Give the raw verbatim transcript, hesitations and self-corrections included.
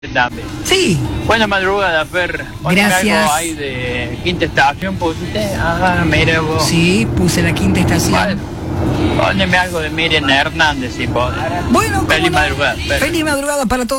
También. Sí. Buena madrugada, Fer. Poneme Gracias. algo ahí de Quinta Estación, pusiste. Ah, mire vos. Sí, puse la Quinta Estación. Bueno, poneme algo de Miriam Hernández, si podés. Bueno, ¿cómo Feliz no? madrugada, Fer. Feliz madrugada para todos.